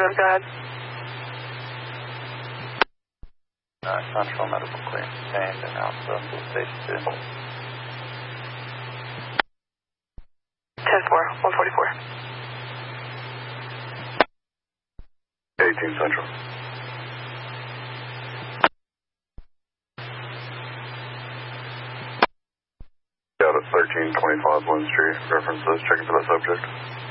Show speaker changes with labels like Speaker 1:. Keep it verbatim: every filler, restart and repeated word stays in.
Speaker 1: Go ahead.
Speaker 2: Uh, Central medical clearance obtained and Alpha stage two.
Speaker 1: ten four, one forty-four.
Speaker 2: eighteen Central. Got it, thirteen twenty-five Lynn Street. References, checking for that subject.